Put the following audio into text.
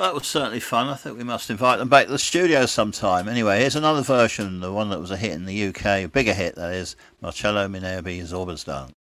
Well, that was certainly fun. I think we must invite them back to the studio sometime. Anyway, here's another version, the one that was a hit in the UK, a bigger hit that is, Marcello Minervi Zauberstar.